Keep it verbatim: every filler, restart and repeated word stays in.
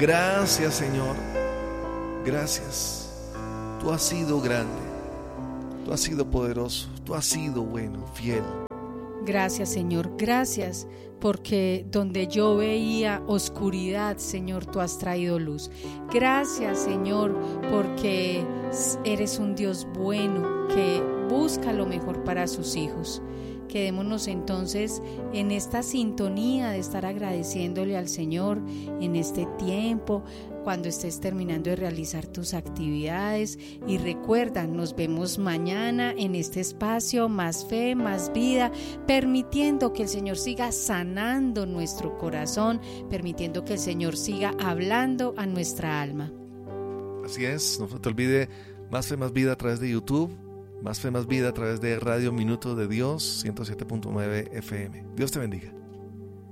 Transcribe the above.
Gracias, Señor. Gracias. Tú has sido grande. Tú has sido poderoso. Tú has sido bueno, fiel. Gracias, Señor, gracias, porque donde yo veía oscuridad, Señor, tú has traído luz. Gracias, Señor, porque eres un Dios bueno que busca lo mejor para sus hijos. Quedémonos entonces en esta sintonía de estar agradeciéndole al Señor en este tiempo, cuando estés terminando de realizar tus actividades. Y recuerda, nos vemos mañana en este espacio, Más Fe, Más Vida, permitiendo que el Señor siga sanando nuestro corazón, permitiendo que el Señor siga hablando a nuestra alma. Así es, no te olvide, Más Fe, Más Vida a través de YouTube, Más Fe, Más Vida a través de Radio Minuto de Dios ciento siete punto nueve F M. Dios te bendiga.